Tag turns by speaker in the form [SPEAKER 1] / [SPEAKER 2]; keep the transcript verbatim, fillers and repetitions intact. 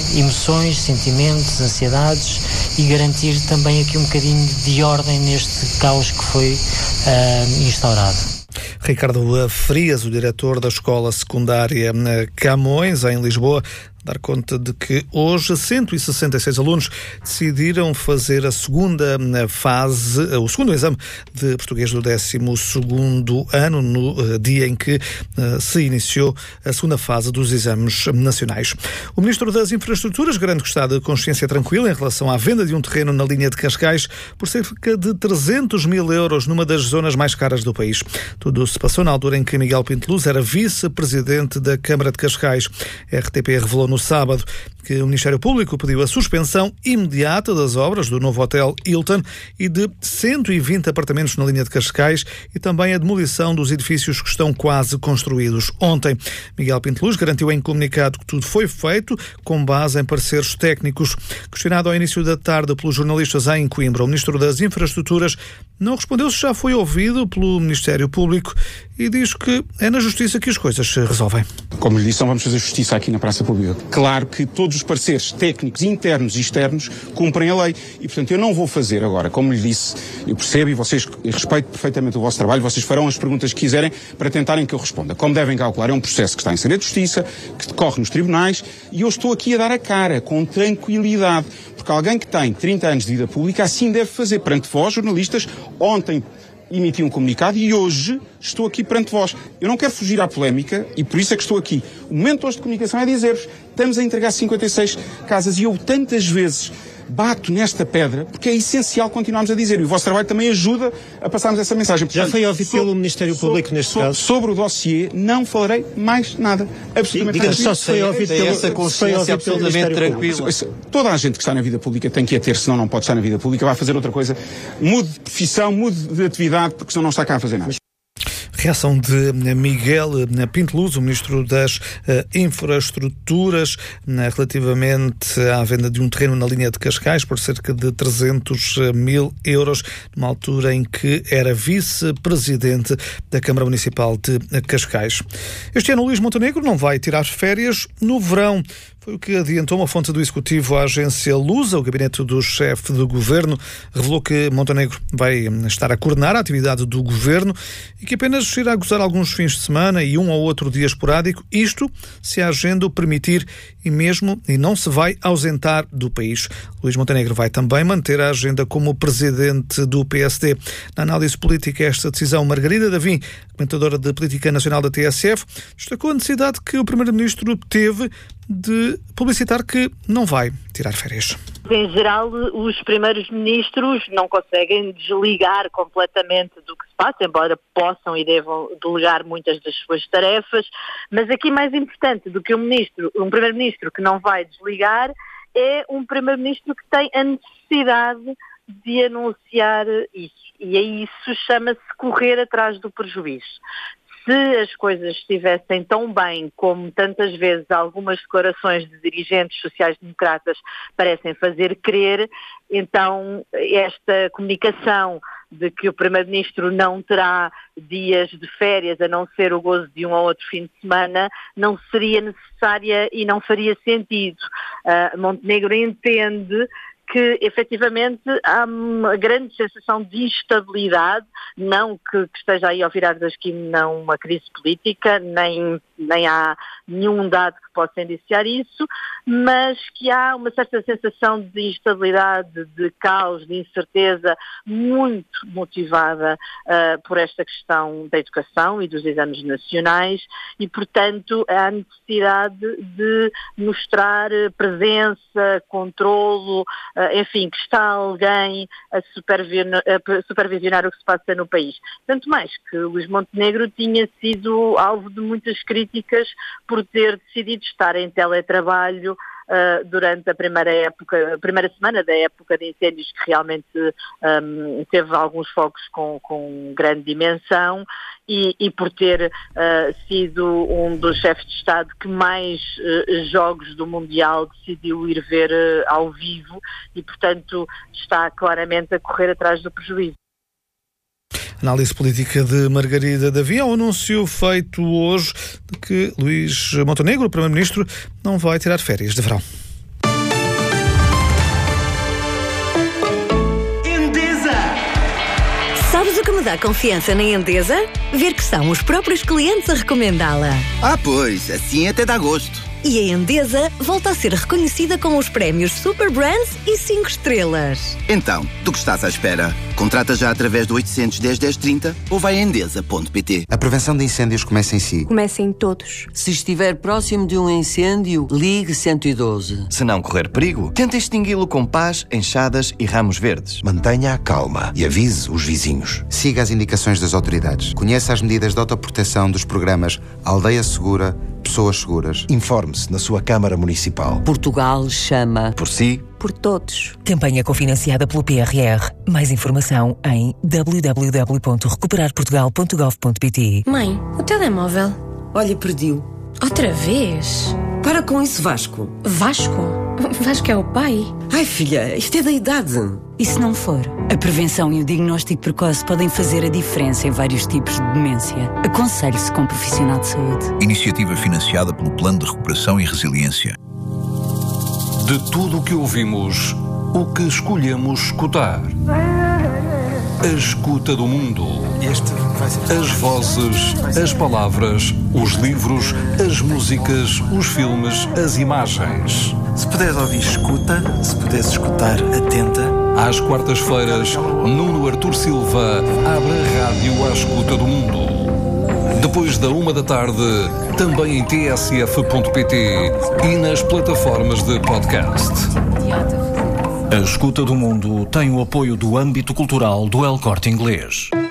[SPEAKER 1] emoções, sentimentos, ansiedades e garantir também aqui um bocadinho de ordem neste caos que foi uh, instaurado.
[SPEAKER 2] Ricardo Frias, o diretor da Escola Secundária Camões, em Lisboa, dar conta de que hoje cento e sessenta e seis alunos decidiram fazer a segunda fase, o segundo exame de português do décimo segundo ano, no dia em que uh, se iniciou a segunda fase dos exames nacionais. O Ministro das Infraestruturas garante que está de consciência tranquila em relação à venda de um terreno na linha de Cascais por cerca de trezentos mil euros numa das zonas mais caras do país. Tudo se passou na altura em que Miguel Pinteluz era vice-presidente da Câmara de Cascais. A R T P revelou no sábado que o Ministério Público pediu a suspensão imediata das obras do novo hotel Hilton e de cento e vinte apartamentos na linha de Cascais e também a demolição dos edifícios que estão quase construídos. Ontem, Miguel Pinteluz garantiu em comunicado que tudo foi feito com base em pareceres técnicos. Questionado ao início da tarde pelos jornalistas em Coimbra, o Ministro das Infraestruturas não respondeu se já foi ouvido pelo Ministério Público e diz que é na Justiça que as coisas se resolvem.
[SPEAKER 3] Como lhe disse, não vamos fazer justiça aqui na Praça Pública. Claro que todos os pareceres técnicos, internos e externos, cumprem a lei. E, portanto, eu não vou fazer agora, como lhe disse, eu percebo e vocês, eu respeito perfeitamente o vosso trabalho, vocês farão as perguntas que quiserem para tentarem que eu responda. Como devem calcular, é um processo que está em segredo de justiça, que decorre nos tribunais, e eu estou aqui a dar a cara, com tranquilidade, porque alguém que tem trinta anos de vida pública assim deve fazer perante vós, jornalistas. Ontem emiti um comunicado e hoje estou aqui perante vós. Eu não quero fugir à polémica e por isso é que estou aqui. O momento hoje de comunicação é dizer-vos, estamos a entregar cinquenta e seis casas e eu tantas vezes bato nesta pedra porque é essencial continuarmos a dizer e o vosso trabalho também ajuda a passarmos essa mensagem. Portanto,
[SPEAKER 4] já foi ouvido pelo Ministério Público neste
[SPEAKER 3] so,
[SPEAKER 4] caso?
[SPEAKER 3] Sobre o dossiê não falarei mais nada. Absolutamente
[SPEAKER 4] nada. Só se foi ouvido pelo,
[SPEAKER 5] essa consciência absolutamente tranquila.
[SPEAKER 3] Toda a gente que está na vida pública tem que a ter, senão não pode estar na vida pública, vai fazer outra coisa. Mude de profissão, mude de atividade, porque senão não está cá a fazer nada.
[SPEAKER 2] Reação de Miguel Pinteluz, o Ministro das uh, Infraestruturas, uh, relativamente à venda de um terreno na linha de Cascais por cerca de trezentos mil euros, numa altura em que era vice-presidente da Câmara Municipal de Cascais. Este ano, Luís Montenegro não vai tirar férias no verão. Foi o que adiantou uma fonte do Executivo à agência Lusa. O gabinete do chefe do Governo revelou que Montenegro vai estar a coordenar a atividade do Governo e que apenas irá gozar alguns fins de semana e um ou outro dia esporádico, isto se a agenda o permitir e mesmo e não se vai ausentar do país. Luís Montenegro vai também manter a agenda como presidente do P S D. Na análise política, esta decisão, Margarida Davim, comentadora de Política Nacional da T S F, destacou a necessidade que o Primeiro-Ministro teve de publicitar que não vai tirar férias.
[SPEAKER 6] Em geral, os primeiros ministros não conseguem desligar completamente do que se passa, embora possam e devam delegar muitas das suas tarefas, mas aqui mais importante do que um ministro, um primeiro-ministro que não vai desligar, é um primeiro-ministro que tem a necessidade de anunciar isso. E aí isso chama-se correr atrás do prejuízo. Se as coisas estivessem tão bem como tantas vezes algumas declarações de dirigentes sociais-democratas parecem fazer crer, então esta comunicação de que o Primeiro-Ministro não terá dias de férias a não ser o gozo de um ou outro fim de semana não seria necessária e não faria sentido. Uh, Montenegro entende que efetivamente há uma grande sensação de instabilidade, não que, que esteja aí ao virar da esquina não uma crise política, nem, nem há nenhum dado que possa indiciar isso, mas que há uma certa sensação de instabilidade, de caos, de incerteza, muito motivada uh, por esta questão da educação e dos exames nacionais e, portanto, há necessidade de mostrar presença, controlo, enfim, que está alguém a supervisionar, a supervisionar o que se passa no país. Tanto mais que Luís Montenegro tinha sido alvo de muitas críticas por ter decidido estar em teletrabalho Uh, durante a primeira época, a primeira semana da época de incêndios, que realmente um, teve alguns focos com, com grande dimensão e, e por ter uh, sido um dos chefes de Estado que mais uh, jogos do Mundial decidiu ir ver uh, ao vivo e, portanto, está claramente a correr atrás do prejuízo.
[SPEAKER 2] Análise política de Margarida Davim, ao anúncio feito hoje de que Luís Montenegro, o Primeiro-Ministro, não vai tirar férias de verão.
[SPEAKER 7] Sabes o que me dá confiança na Endesa? Ver que são os próprios clientes a recomendá-la.
[SPEAKER 8] Ah, pois, assim até dá gosto.
[SPEAKER 7] E a Endesa volta a ser reconhecida com os prémios Super Brands e cinco estrelas.
[SPEAKER 8] Então, do que estás à espera? Contrata já através do oitocentos, dez, dez, trinta ou vai a endesa ponto pt.
[SPEAKER 9] A prevenção de incêndios começa em si.
[SPEAKER 10] Começa em todos.
[SPEAKER 11] Se estiver próximo de um incêndio, ligue cento e doze.
[SPEAKER 12] Se não correr perigo, tente extingui-lo com pás, enxadas e ramos verdes.
[SPEAKER 13] Mantenha a calma e avise os vizinhos.
[SPEAKER 9] Siga as indicações das autoridades. Conheça as medidas de autoproteção dos programas Aldeia Segura, Pessoas Seguras.
[SPEAKER 13] Informe-se na sua Câmara Municipal.
[SPEAKER 11] Portugal chama
[SPEAKER 13] por si,
[SPEAKER 10] por todos.
[SPEAKER 14] Campanha cofinanciada pelo P R R. Mais informação em w w w ponto recuperar portugal ponto gov ponto pt.
[SPEAKER 10] Mãe, o telemóvel.
[SPEAKER 11] Olha, perdi-o.
[SPEAKER 10] Outra vez?
[SPEAKER 11] Para com isso, Vasco.
[SPEAKER 10] Vasco? Vasco é o pai?
[SPEAKER 11] Ai, filha, isto é da idade.
[SPEAKER 15] E se não for? A prevenção e o diagnóstico precoce podem fazer a diferença em vários tipos de demência. Aconselhe-se com um profissional de saúde.
[SPEAKER 16] Iniciativa financiada pelo Plano de Recuperação e Resiliência.
[SPEAKER 17] De tudo o que ouvimos, o que escolhemos escutar. A escuta do mundo.
[SPEAKER 18] Este vai ser...
[SPEAKER 17] As vozes, as palavras, os livros, as músicas, os filmes, as imagens.
[SPEAKER 18] Se puderes ouvir, escuta. Se puderes escutar, atenta.
[SPEAKER 17] Às quartas-feiras, Nuno Artur Silva abre a rádio à escuta do mundo. Depois da uma da tarde, também em t s f ponto p t e nas plataformas de podcast.
[SPEAKER 19] A Escuta do Mundo tem o apoio do âmbito cultural do El Corte Inglês.